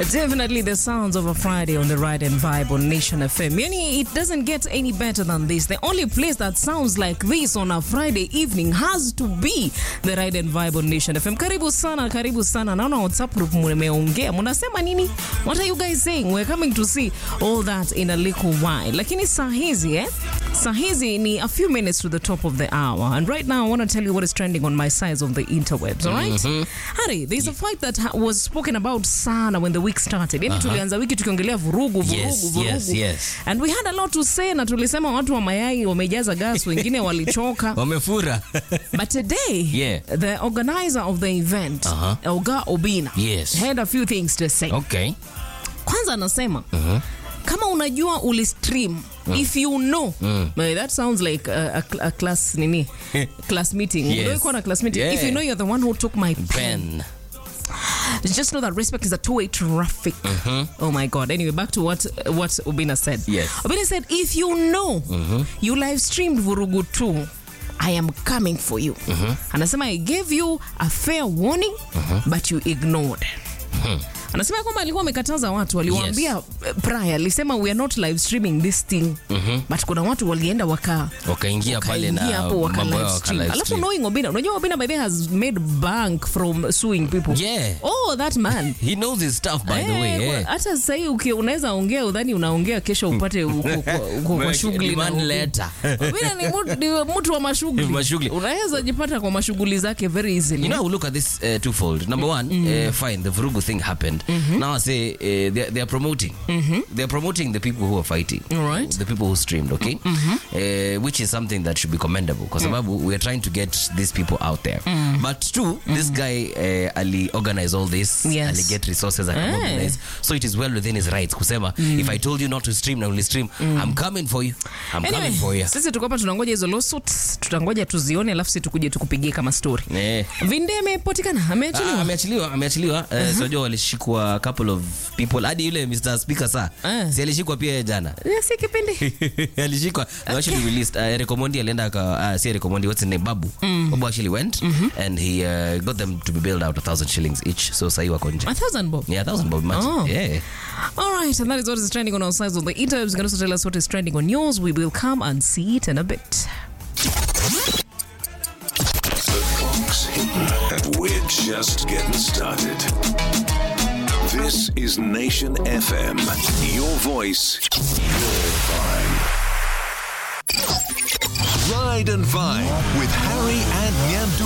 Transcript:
Definitely the sounds of a Friday on the Ride and Vibe on Nation FM. Yani, it doesn't get any better than this. The only place that sounds like this on a Friday evening has to be the Ride and Vibe on Nation FM. Karibu sana, karibu sana. Naona WhatsApp group mmeongea. Munasema nini? What are you guys saying? We're coming to see all that in a little while. Lakini saa hizi ni a few minutes to the top of the hour. And right now I want to tell you what is trending on my sides of the interwebs, all right? Harry, there's a fight that was spoken about sana when the week started. Yani tulianza wiki tukiongelea vurugu. Yes. And we had a lot to say na tulisema watu wa mayai wamejaza gas, wengine walichoka. Wamefura. But today, the organizer of the event, Oga Obina, had a few things to say. Okay. Kwanza anasema, kama unajua ulistream, if you know, that sounds like a class class meeting. Yes. Class meeting. If you know you're the one who took my pen. Just know that respect is a two-way traffic. Oh my God. Anyway, back to what Obina said. Yes. Obina said, if you know you live streamed Vurugu 2, I am coming for you. Anasema, I gave you a fair warning, but you ignored. Anasema kwamba alikuwa amekataza watu, waliwaambia prior, alisema we are not live streaming this thing. But kuna watu walienda wakaingia pale na hapo live stream. Alafu knowing Obina, unajua Obina by the way has made bank from suing people. Yeah. Oh, that man. He knows his stuff by the way. Hata sasa hivi unaweza ongea udhani unaongea kesho upate kwa shughuli na letter. Obina ni mtu wa mashughuli. Unaweza jipata kwa mashughuli zake very easily. You know, we look at this twofold. Number one, fine, the Vurugu thing happened. Now I say they are promoting. They are promoting the people who are fighting. All right. The people who streamed, okay? Which is something that should be commendable because we are trying to get these people out there. But two, this guy Ali organize all this. Yes. Ali get resources and organize. So it is well within his rights. Kusema, if I told you not to stream, I will stream. I'm coming for you. Coming for you. Sisi tuko hapa tunangoja hizo lawsuits, tutangoja tuzione alafu sisi tukuje tukupigie kama story. Vinde amepatikana, ameachiliwa. So walishikwa a couple of people. Hadi yule Mr. Speaker si alishikwa pia jana. Si kipindi. Alishikwa. They actually released Recommend alienda Recommend what's his name Babu. Babu actually went and he got them to be bailed out 1,000 shillings each. So sahi wako nje. 1,000 bob. Yeah, 1,000 bob much. Yeah. All right, and that is what is trending on our sides of the internet. You can also tell us what is trending on yours. We will come and see it in a bit. The clock's hidden, and we're just getting started. This is Nation FM. Your voice, your vibe. Ride and Vibe with Harry and Nyamdu.